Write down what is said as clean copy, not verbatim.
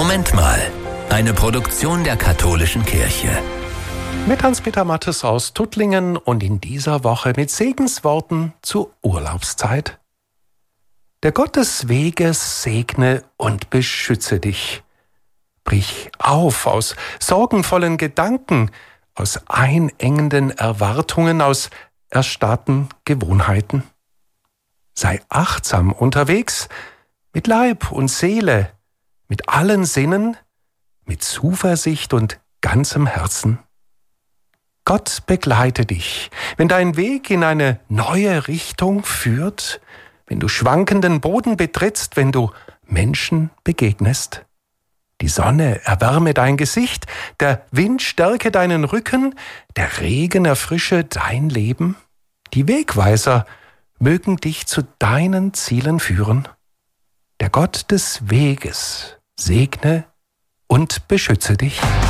Moment mal. Eine Produktion der Katholischen Kirche. Mit Hans-Peter Mattes aus Tuttlingen und in dieser Woche mit Segensworten zur Urlaubszeit. Der Gott des Weges segne und beschütze dich. Brich auf aus sorgenvollen Gedanken, aus einengenden Erwartungen, aus erstarrten Gewohnheiten. Sei achtsam unterwegs, mit Leib und Seele, mit allen Sinnen, mit Zuversicht und ganzem Herzen. Gott begleite dich, wenn dein Weg in eine neue Richtung führt, wenn du schwankenden Boden betrittst, wenn du Menschen begegnest. Die Sonne erwärme dein Gesicht, der Wind stärke deinen Rücken, der Regen erfrische dein Leben. Die Wegweiser mögen dich zu deinen Zielen führen. Der Gott des Weges segne und beschütze dich.